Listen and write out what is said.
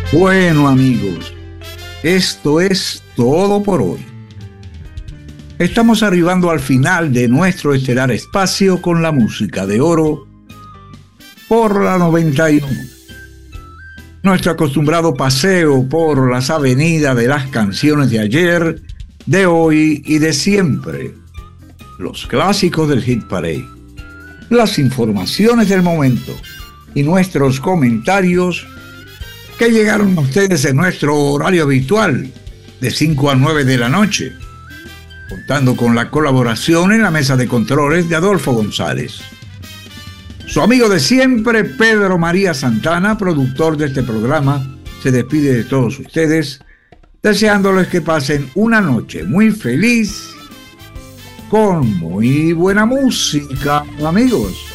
Bueno, amigos, esto es todo por hoy. Estamos arribando al final de nuestro estelar espacio con la música de oro por la 91. Nuestro acostumbrado paseo por las avenidas de las canciones de ayer, de hoy y de siempre. Los clásicos del Hit Parade, las informaciones del momento y nuestros comentarios que llegaron a ustedes en nuestro horario habitual de 5 a 9 de la noche, contando con la colaboración en la mesa de controles de Adolfo González. Su amigo de siempre, Pedro María Santana, productor de este programa, se despide de todos ustedes, deseándoles que pasen una noche muy feliz, con muy buena música, amigos.